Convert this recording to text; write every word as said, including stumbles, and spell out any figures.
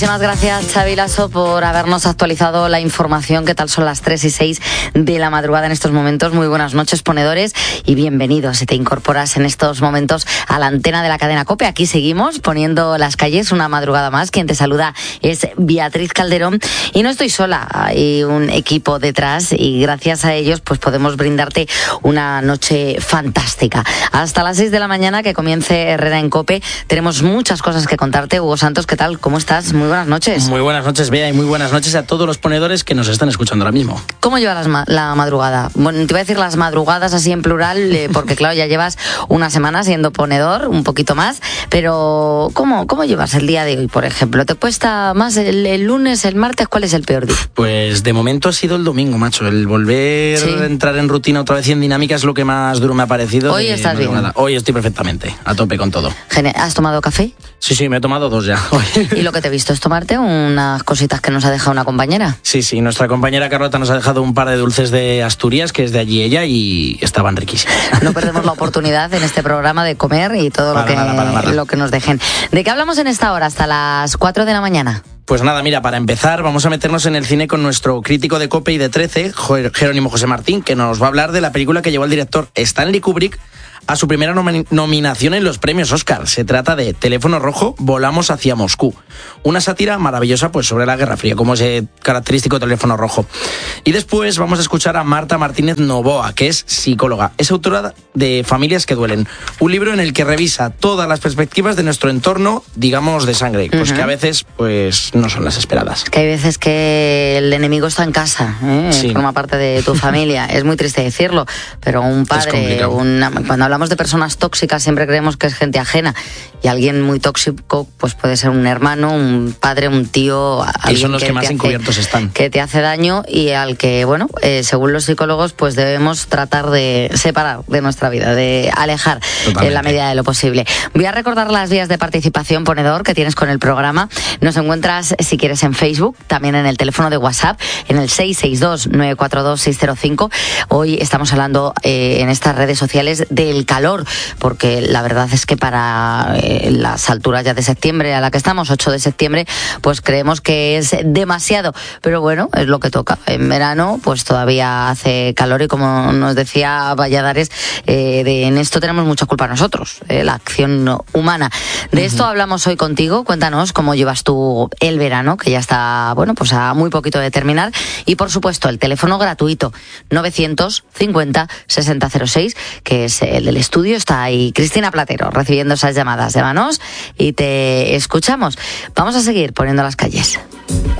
Muchísimas gracias, Xavi Lasso, por habernos actualizado la información. ¿Qué tal? Son las tres y seis de la madrugada en estos momentos. Muy buenas noches, ponedores, y bienvenidos si te incorporas en estos momentos a la antena de la cadena COPE. Aquí seguimos poniendo las calles una madrugada más. Quien te saluda es Beatriz Calderón y no estoy sola, hay un equipo detrás y gracias a ellos pues podemos brindarte una noche fantástica. Hasta las seis de la mañana que comience Herrera en COPE. Tenemos muchas cosas que contarte. Hugo Santos, ¿qué tal? ¿Cómo estás? Muy buenas noches. Muy buenas noches, Bea, y muy buenas noches a todos los ponedores que nos están escuchando ahora mismo. ¿Cómo llevas las ma- la madrugada? Bueno, te voy a decir las madrugadas así en plural, eh, porque claro, ya llevas una semana siendo ponedor, un poquito más, pero ¿cómo, cómo llevas el día de hoy, por ejemplo? ¿Te cuesta más el, el lunes, el martes? ¿Cuál es el peor día? Pues de momento ha sido el domingo, macho. El volver Sí. a entrar en rutina otra vez y en dinámica es lo que más duro me ha parecido. Hoy de estás madrugada. bien. Hoy estoy perfectamente, a tope con todo. Gene- ¿Has tomado café? Sí, sí, me he tomado dos ya. Y lo que te he visto es tomarte unas cositas que nos ha dejado una compañera. Sí, sí, nuestra compañera Carlota nos ha dejado un par de dulces de Asturias, que es de allí ella, y estaban riquísimos. No perdemos la oportunidad en este programa de comer y todo Para lo que, nada, para nada. lo que nos dejen. ¿De qué hablamos en esta hora? Hasta las cuatro de la mañana. Pues nada, mira, para empezar vamos a meternos en el cine con nuestro crítico de COPE y de trece, Jo- Jerónimo José Martín, que nos va a hablar de la película que llevó el director Stanley Kubrick a su primera nomi- nominación en los premios Oscar. Se trata de Teléfono Rojo, Volamos hacia Moscú. Una sátira maravillosa pues sobre la Guerra Fría, como ese característico teléfono rojo. Y después vamos a escuchar a Marta Martínez Novoa, que es psicóloga. Es autora de Familias que duelen, un libro en el que revisa todas las perspectivas de nuestro entorno, digamos, de sangre, pues Ujú. que a veces pues no son las esperadas. Que hay veces que el enemigo está en casa, ¿eh? Sí. Forma parte de tu familia. Es muy triste decirlo, pero un padre, complicado. una, cuando hablamos de personas tóxicas siempre creemos que es gente ajena, y alguien muy tóxico pues puede ser un hermano, un padre, un tío, alguien son los que te más hace- encubiertos están. que te hace daño y al que, bueno, eh, según los psicólogos, pues debemos tratar de separar de nuestra vida, de alejar Totalmente. en la medida de lo posible. Voy a recordar las vías de participación, ponedor, que tienes con el programa. Nos encuentras, si quieres, en Facebook, también en el teléfono de WhatsApp, en el seis seis dos, nueve cuatro dos, seis cero cinco. Hoy estamos hablando eh, en estas redes sociales del calor, porque la verdad es que para eh, las alturas ya de septiembre, a la que estamos, ocho de septiembre, pues creemos que es demasiado, pero bueno, es lo que toca. En verano pues todavía hace calor y como nos decía Valladares, eh, de, en esto tenemos mucha culpa nosotros, eh, la acción humana. De esto hablamos hoy contigo. Cuéntanos cómo llevas tú el verano, que ya está, bueno, pues a muy poquito de terminar, y por supuesto el teléfono gratuito novecientos cincuenta, sesenta cero seis, que es el del estudio. Está ahí Cristina Platero recibiendo esas llamadas. Llámanos y te escuchamos. Vamos a seguir poniendo las calles.